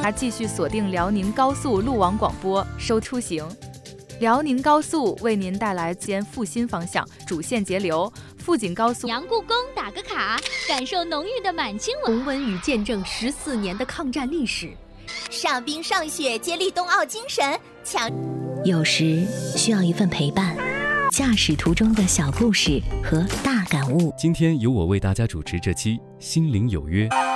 继续锁定辽宁高速路网广播，收出行。辽宁高速为您带来兼阜新方向主线节流，富锦高速杨故宫打个卡，感受浓郁的满清文重温与见证14年的抗战历史， 上冰上雪接力冬奥精神， 有时需要一份陪伴，驾驶途中的小故事和大感悟。 今天由我为大家主持这期心灵有约。